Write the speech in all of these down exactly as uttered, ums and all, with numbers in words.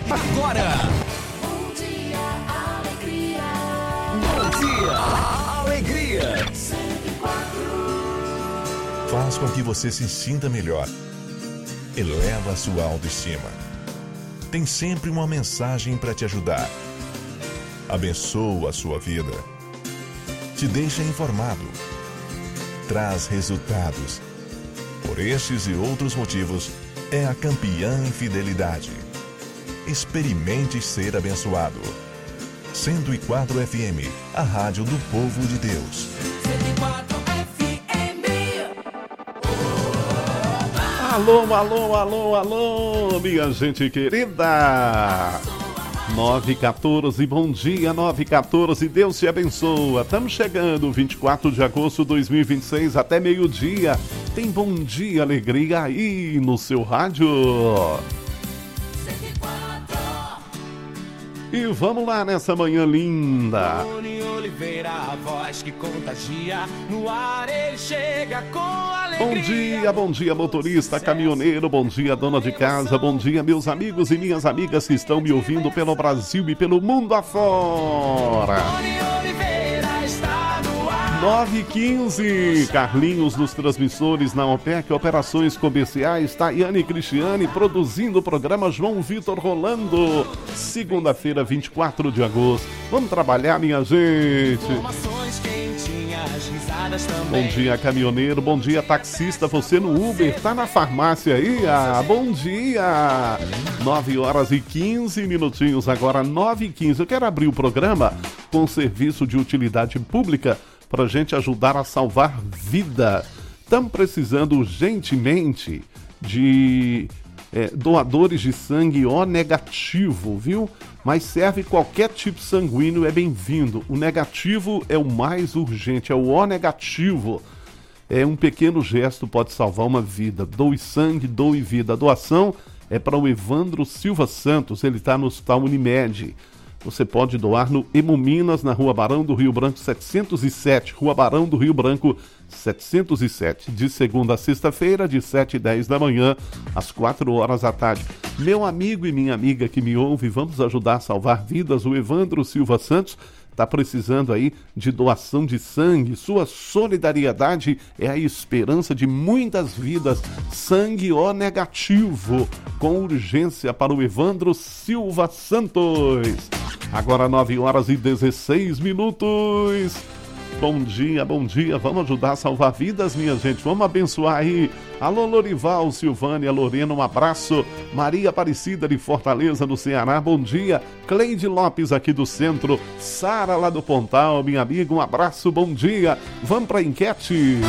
Agora! Bom dia, alegria! Bom dia, alegria! Faz com que você se sinta melhor. Eleva a sua autoestima. Tem sempre uma mensagem para te ajudar. Abençoa a sua vida. Te deixa informado. Traz resultados. Por estes e outros motivos, é a campeã em fidelidade. Experimente ser abençoado. cento e quatro F M, a rádio do povo de Deus. cento e quatro F M. Alô, alô, alô, alô, minha gente querida. nove e quatorze, bom dia, nove e quatorze, Deus te abençoa. Estamos chegando, vinte e quatro de agosto de dois mil e vinte e seis, até meio-dia. Tem Bom Dia Alegria aí no seu rádio. E vamos lá nessa manhã linda. Tony Oliveira, a voz que contagia. No ar ele chega com alegria. Bom dia, bom dia motorista, caminhoneiro, bom dia dona de casa, bom dia meus amigos e minhas amigas que estão me ouvindo pelo Brasil e pelo mundo afora. Tony Oliveira está no ar. nove e quinze, Carlinhos nos transmissores na OPEC, Operações Comerciais, Tayane e Cristiane produzindo o programa João Vitor rolando. Segunda-feira, vinte e quatro de agosto. Vamos trabalhar, minha gente. Informações quentinhas, risadas também. Bom dia, caminhoneiro. Bom dia, taxista. Você no Uber, tá na farmácia aí? Ah, bom dia. nove horas e quinze minutinhos agora, nove e quinze. Eu quero abrir o programa com serviço de utilidade pública para gente ajudar a salvar vida. Estamos precisando urgentemente de é, doadores de sangue O negativo, viu? Mas serve qualquer tipo sanguíneo, é bem-vindo. O negativo é o mais urgente, é o O negativo. É um pequeno gesto, pode salvar uma vida. Doe sangue, doe vida. A doação é para o Evandro Silva Santos, ele está no Hospital Unimed. Você pode doar no Hemominas, na Rua Barão do Rio Branco setecentos e sete, Rua Barão do Rio Branco setecentos e sete, de segunda a sexta-feira, de sete e dez da manhã, às quatro horas da tarde. Meu amigo e minha amiga que me ouve, vamos ajudar a salvar vidas. O Evandro Silva Santos está precisando aí de doação de sangue. Sua solidariedade é a esperança de muitas vidas. Sangue O negativo, com urgência para o Evandro Silva Santos. Agora nove horas e dezesseis minutos. Bom dia, bom dia. Vamos ajudar a salvar vidas, minha gente. Vamos abençoar aí. Alô, Lorival, Silvânia, Lorena, um abraço. Maria Aparecida de Fortaleza, no Ceará, bom dia. Cleide Lopes aqui do centro. Sara lá do Pontal, minha amiga, um abraço, bom dia. Vamos para a enquete.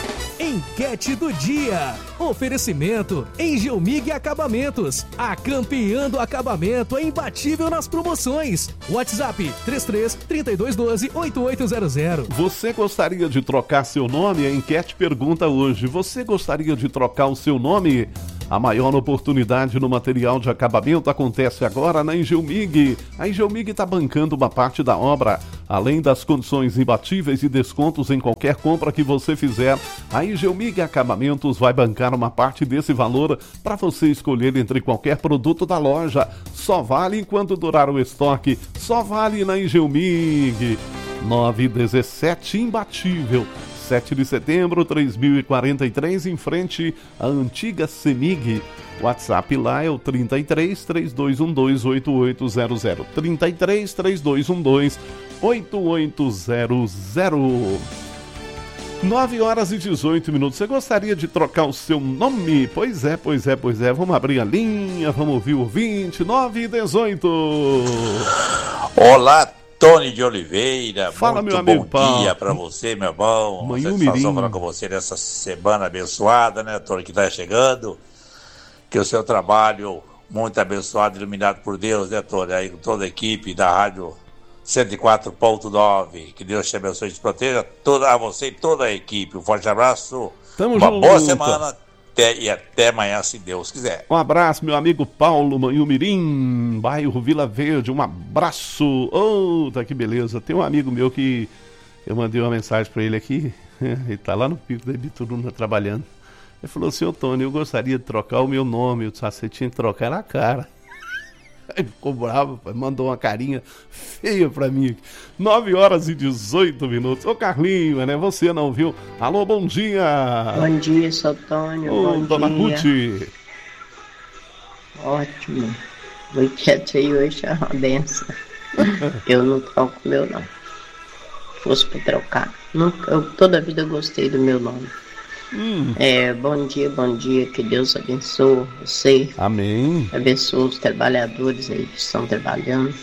Enquete do dia. Oferecimento Engelmig Acabamentos. A campeã do acabamento é imbatível nas promoções. WhatsApp três três, três dois um dois, oito oito zero zero. Você gostaria de trocar seu nome? A enquete pergunta hoje. Você gostaria de trocar o seu nome? A maior oportunidade no material de acabamento acontece agora na Engelmig. A Engelmig está bancando uma parte da obra. Além das condições imbatíveis e descontos em qualquer compra que você fizer, a Engelmig Acabamentos vai bancar uma parte desse valor para você escolher entre qualquer produto da loja. Só vale enquanto durar o estoque. Só vale na Engelmig. nove dezessete, imbatível. sete de setembro, três mil e quarenta e três, em frente à antiga CEMIG. WhatsApp lá é o trinta e três, três dois um dois, oito oito zero zero. trinta e três, três dois um dois, oito oito zero zero. nove horas e dezoito minutos. Você gostaria de trocar o seu nome? Pois é, pois é, pois é. Vamos abrir a linha, vamos ouvir o ouvinte. nove e dezoito. Olá, Tony de Oliveira, fala, muito meu amigo bom Paulo. dia pra você, meu irmão. Manhã Satisfação Mirim. falar com você nessa semana abençoada, né, Tony, que tá chegando. Que o seu trabalho muito abençoado, iluminado por Deus, né, Tony, aí com toda a equipe da Rádio cento e quatro ponto nove. Que Deus te abençoe e te proteja, toda, a você e toda a equipe. Um forte abraço, Tamo uma junto. boa semana. Até, e até amanhã, se Deus quiser. Um abraço, meu amigo Paulo Manhumirim, bairro Vila Verde, um abraço. Oh, tá que beleza. Tem um amigo meu que eu mandei uma mensagem pra ele aqui, ele tá lá no Pico da Ibituruna trabalhando. Ele falou assim, ô Tony, eu gostaria de trocar o meu nome. Eu disse, ah, você tinha que trocar na cara. Aí ficou bravo, mandou uma carinha feia pra mim. nove horas e dezoito minutos. Ô Carlinho, né? Você não viu? Alô, bom dia. Bom dia, seu Antônio. Ô, bom dona dia. Ruth. Ótimo. O enquete aí hoje é uma benção. Eu não troco o meu não. Fosse pra trocar. Nunca, eu, toda a vida gostei do meu nome. Hum. É, bom dia, bom dia. Que Deus abençoe você. Amém. Abençoe os trabalhadores aí que estão trabalhando.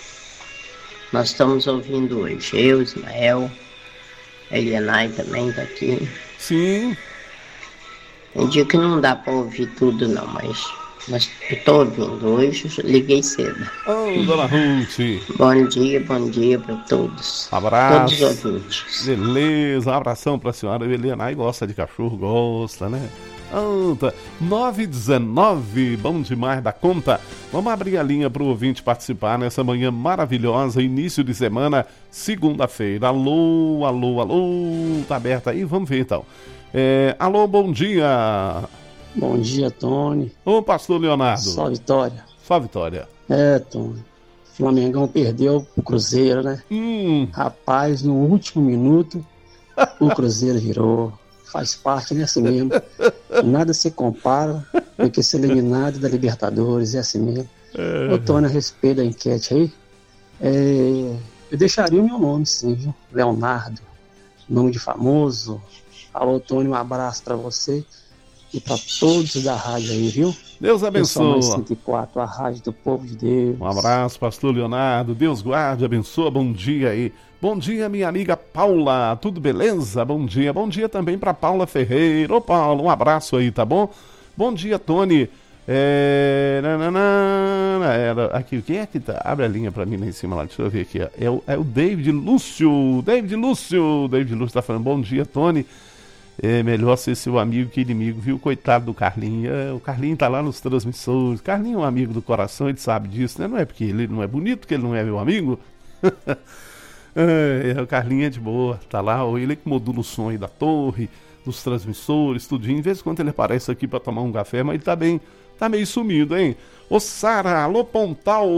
Nós estamos ouvindo hoje. Eu, Ismael, a Elianai também tá aqui. Sim. Tem dia que não dá pra ouvir tudo não, mas... Mas eu tô ouvindo hoje, liguei cedo. Ô, oh, dona Ruth. Bom dia, bom dia para todos. Abraço. Todos os ouvintes. Beleza, um abração pra senhora Helena. Aí gosta de cachorro, gosta, né? Anta, nove e dezenove, bom demais da conta. Vamos abrir a linha pro ouvinte participar nessa manhã maravilhosa, início de semana, segunda-feira. Alô, alô, alô, tá aberta aí? Vamos ver então. É, alô, bom dia. Bom dia, Tony. Ô, pastor Leonardo. Só vitória. Só vitória. É, Tony. O Flamengão perdeu o Cruzeiro, né? Hum. Rapaz, no último minuto, o Cruzeiro virou. Faz parte, né? Assim mesmo. Nada se compara do que ser eliminado da Libertadores, é assim mesmo. É. Ô, Tony, a respeito da enquete aí, é... eu deixaria o meu nome, sim, viu? Leonardo. Nome de famoso. Alô, Tony, um abraço pra você. E para todos da rádio aí, viu? Deus abençoe. cento e quatro, a rádio do povo de Deus. Um abraço, pastor Leonardo. Deus guarde, abençoa. Bom dia aí. Bom dia, minha amiga Paula. Tudo beleza? Bom dia. Bom dia também para Paula Ferreira. Ô, Paula, um abraço aí, tá bom? Bom dia, Tony. É... Era... Aqui, quem é que tá? Abre a linha para mim lá em cima, lá. Deixa eu ver aqui. É o, é o David Lúcio. David Lúcio. David Lúcio tá falando, bom dia, Tony. É melhor ser seu amigo que inimigo, viu? Coitado do Carlinho. É, o Carlinho tá lá nos transmissores. Carlinho é um amigo do coração, ele sabe disso, né? Não é porque ele não é bonito, que ele não é meu amigo. é, o Carlinho é de boa, tá lá. Ele que modula o som aí da torre, dos transmissores, tudinho. De vez em quando ele aparece aqui pra tomar um café, mas ele tá bem, tá meio sumido, hein? Ô, Sara, alô, Pontal!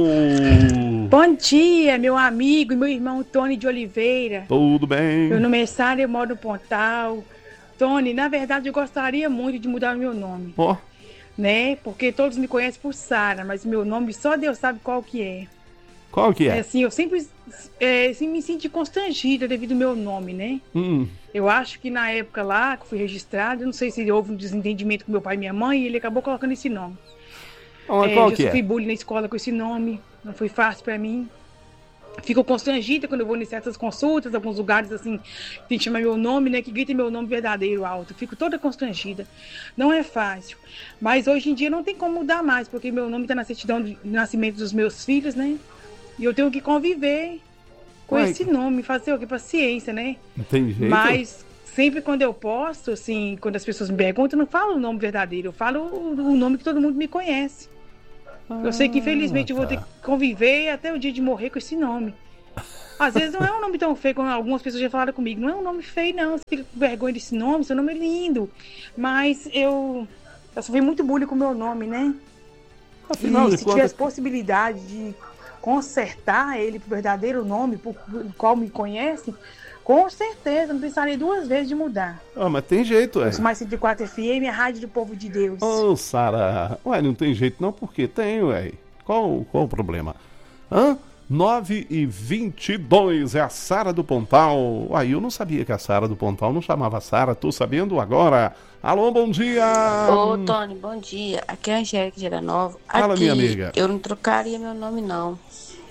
Bom dia, meu amigo e meu irmão Tony de Oliveira. Tudo bem? Meu nome é Sara, eu moro no Pontal. Tony, na verdade eu gostaria muito de mudar o meu nome. Ó. Oh. Né? Porque todos me conhecem por Sara, mas meu nome só Deus sabe qual que é. Qual que é? É assim, eu sempre é, assim, me senti constrangida devido ao meu nome, né? Hum. Eu acho que na época lá que fui registrada, não sei se houve um desentendimento com meu pai e minha mãe, e ele acabou colocando esse nome. Oh, é, qual eu que sofri é? bullying na escola com esse nome, não foi fácil pra mim. Fico constrangida quando eu vou em certas consultas, alguns lugares assim, tem que chamar meu nome, né? Que grita meu nome verdadeiro alto. Fico toda constrangida. Não é fácil. Mas hoje em dia não tem como mudar mais, porque meu nome está na certidão de nascimento dos meus filhos, né? E eu tenho que conviver com Ué, esse nome, fazer o que? Paciência, né? Não tem jeito. Mas sempre quando eu posto, assim, quando as pessoas me perguntam, eu não falo o nome verdadeiro, eu falo o, o nome que todo mundo me conhece. Eu sei que infelizmente ah, tá. eu vou ter que conviver até o dia de morrer com esse nome. Às vezes não é um nome tão feio, como algumas pessoas já falaram comigo. Não é um nome feio, não. Você fica com vergonha desse nome, seu nome é lindo. Mas eu, eu sofri muito bullying com o meu nome, né? Afinal e de se contas... tivesse possibilidade de consertar ele pro verdadeiro nome, por qual me conhece, com certeza, não pensaria duas vezes de mudar. Ah, mas tem jeito, é. Isso mais cento e quatro F M, a rádio do povo de Deus. Ô, oh, Sara, ué, não tem jeito não, porque tem, ué. Qual, qual o problema? Hã? nove e vinte e dois, é a Sara do Pontal. Uai, eu não sabia que a Sara do Pontal não chamava Sara, tô sabendo agora. Alô, bom dia! Ô, Tony, bom dia. Aqui é a Angélica Geranova. Fala, Aqui, minha amiga. Eu não trocaria meu nome, não.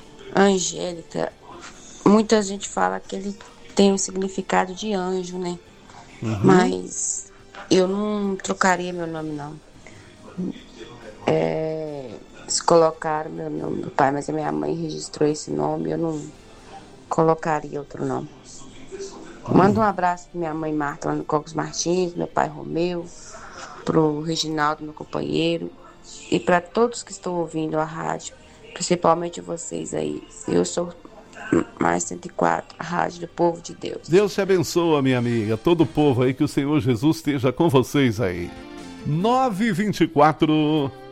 Angélica, muita gente fala que ele tem um significado de anjo, né? Uhum. Mas eu não trocaria meu nome, não. É, se colocaram meu nome do pai, mas a minha mãe registrou esse nome, eu não colocaria outro nome. Manda um abraço pra minha mãe Marta lá no Cocos Martins, meu pai Romeu, pro Reginaldo, meu companheiro, e para todos que estão ouvindo a rádio, principalmente vocês aí. Eu sou mais cento e quatro, a rádio do povo de Deus. Deus te abençoe, minha amiga, todo o povo aí, que o Senhor Jesus esteja com vocês aí. nove e vinte e quatro